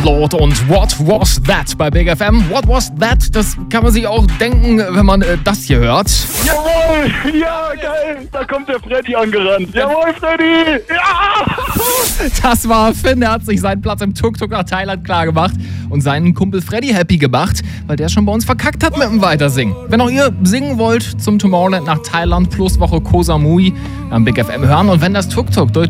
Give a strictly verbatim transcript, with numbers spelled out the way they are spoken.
Lord und What Was That bei Big F M. What Was That? Das kann man sich auch denken, wenn man äh, das hier hört. Jawohl! Ja, geil! Da kommt der Freddy angerannt. Jawohl, Freddy! Ja! Das war Finn, der hat sich seinen Platz im Tuk-Tuk nach Thailand klargemacht und seinen Kumpel Freddy happy gemacht, weil der schon bei uns verkackt hat mit dem Weitersingen. Wenn auch ihr singen wollt zum Tomorrowland nach Thailand plus Woche Koh Samui am Big F M hören und wenn das Tuk-Tuk durch